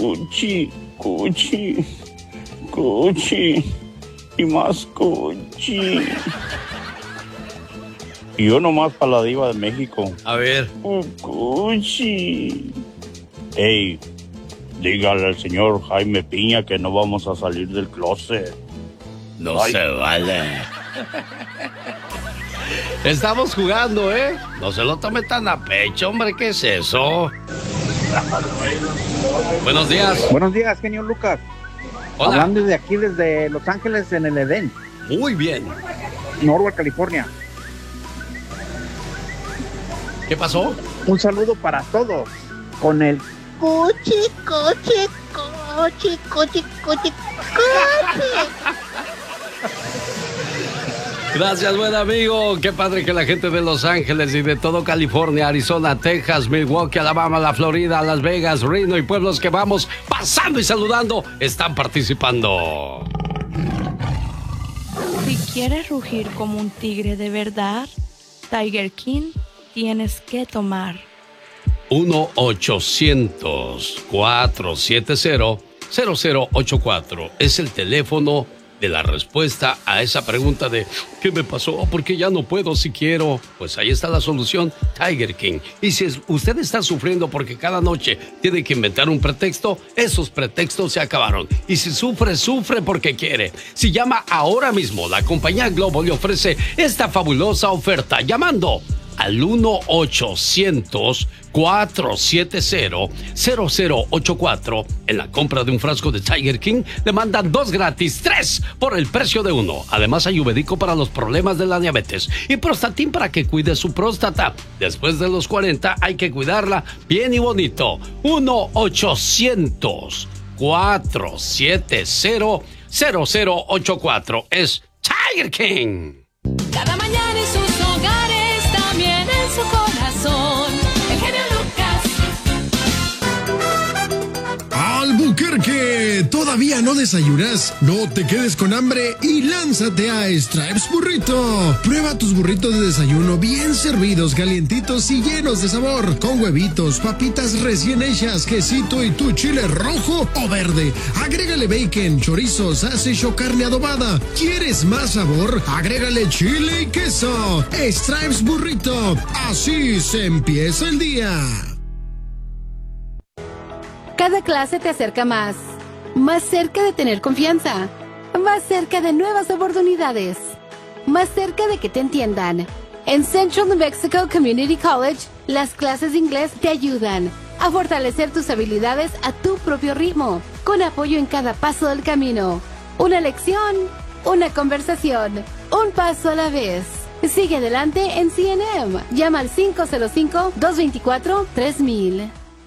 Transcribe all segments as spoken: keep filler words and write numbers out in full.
cuchi, cuchi, cuchi y más cuchi. Y yo nomás para la diva de México. A ver. Cuchi. Ey, dígale al señor Jaime Piña que no vamos a salir del closet. No Ay. se vale. Estamos jugando, ¿eh? No se lo tome tan a pecho, hombre. ¿Qué es eso? Buenos días. Buenos días, genio Lucas. Hola. Hablando de aquí, desde Los Ángeles, en el Edén. Muy bien. Norwalk, California. ¿Qué pasó? Un saludo para todos. Con el Cuchi, cuchi, cuchi, cuchi, cuchi, cuchi. Gracias, buen amigo. Qué padre que la gente de Los Ángeles y de todo California, Arizona, Texas, Milwaukee, Alabama, la Florida, Las Vegas, Reno y pueblos que vamos pasando y saludando están participando. Si quieres rugir como un tigre de verdad, Tiger King tienes que tomar. uno ochocientos, cuatrocientos setenta, cero cero ocho cuatro es el teléfono de la respuesta a esa pregunta de ¿qué me pasó? ¿Por qué ya no puedo si quiero? Pues ahí está la solución, Tiger King. Y si usted está sufriendo porque cada noche tiene que inventar un pretexto, esos pretextos se acabaron. Y si sufre, sufre porque quiere. Si llama ahora mismo, la compañía Globo le ofrece esta fabulosa oferta llamando al uno ochocientos, cuatrocientos setenta, cero cero ocho cuatro. En la compra de un frasco de Tiger King le mandan dos gratis, tres por el precio de uno. Además hay Ubedico para los problemas de la diabetes y Prostatin para que cuide su próstata. Después de los cuarenta hay que cuidarla bien y bonito. uno ochocientos, cuatrocientos setenta, cero cero ocho cuatro es Tiger King. Cada mañana en sus hogares, también en su corazón, el genio Lucas. Albuquerque, ¿todavía no desayunas? No te quedes con hambre y lánzate a Stripes Burrito. Prueba tus burritos de desayuno bien servidos, calientitos y llenos de sabor, con huevitos, papitas recién hechas, quesito y tu chile rojo o verde. Agrégale bacon, chorizo, sausage o carne adobada. ¿Quieres más sabor? Agrégale chile y queso. Stripes Burrito. Así se empieza el día. Cada clase te acerca más, más cerca de tener confianza, más cerca de nuevas oportunidades, más cerca de que te entiendan. En Central New Mexico Community College, las clases de inglés te ayudan a fortalecer tus habilidades a tu propio ritmo, con apoyo en cada paso del camino. Una lección, una conversación, un paso a la vez. Sigue adelante en C N M. Llama al cinco cero cinco, dos dos cuatro, tres mil.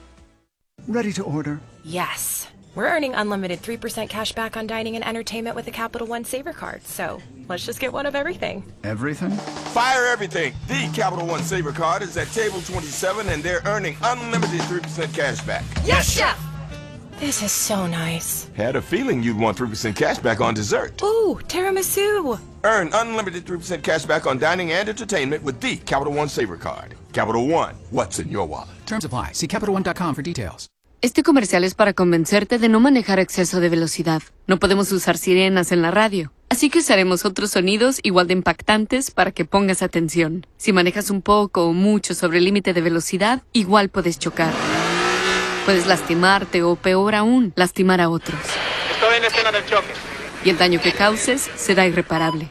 Ready to order? Yes. We're earning unlimited three percent cash back on dining and entertainment with a Capital One Saver card. So let's just get one of everything. Everything? Fire everything. The Capital One Saver card is at table twenty-seven and they're earning unlimited three percent cash back. Yes, Chef! This is so nice. Had a feeling you'd want three percent cash back on dessert. Ooh, tiramisu. Earn unlimited three percent cash back on dining and entertainment with the Capital One Saver card. Capital One, what's in your wallet? Terms apply. See Capital One dot com for details. Este comercial es para convencerte de no manejar a exceso de velocidad. No podemos usar sirenas en la radio, así que usaremos otros sonidos igual de impactantes para que pongas atención. Si manejas un poco o mucho sobre el límite de velocidad, igual puedes chocar. Puedes lastimarte o, peor aún, lastimar a otros. Estoy en la escena del choque. Y el daño que causes será irreparable.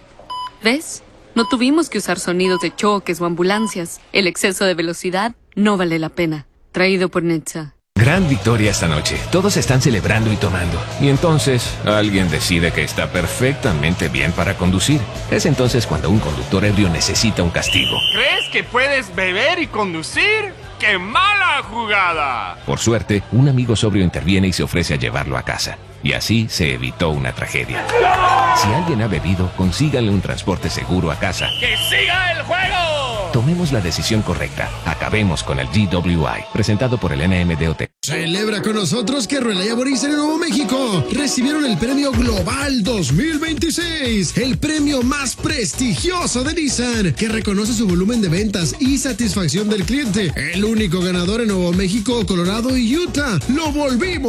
¿Ves? No tuvimos que usar sonidos de choques o ambulancias. El exceso de velocidad no vale la pena. Traído por Netza. Gran victoria esta noche. Todos están celebrando y tomando. Y entonces, alguien decide que está perfectamente bien para conducir. Es entonces cuando un conductor ebrio necesita un castigo. ¿Crees que puedes beber y conducir? ¡Qué mala jugada! Por suerte, un amigo sobrio interviene y se ofrece a llevarlo a casa. Y así se evitó una tragedia. Si alguien ha bebido, consíganle un transporte seguro a casa. ¡Que siga el juego! Tomemos la decisión correcta. Acabemos con el G W I. Presentado por el N M D O T. Celebra con nosotros que Relaya Boris en Nuevo México recibieron el Premio Global dos mil veintiséis, el premio más prestigioso de Nissan, que reconoce su volumen de ventas y satisfacción del cliente. El único ganador en Nuevo México, Colorado y Utah. Lo volvimos